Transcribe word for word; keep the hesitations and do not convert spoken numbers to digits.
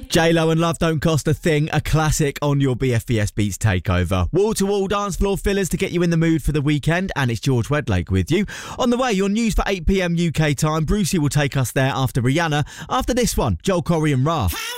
J-Lo and Love Don't Cost a Thing, a classic on your B F B S Beats takeover. Wall-to-wall dance floor fillers to get you in the mood for the weekend, and it's George Wedlake with you. On the way, your news for eight p.m. U K time. Brucey will take us there after Rihanna. After this one, Joel Corey and Ra.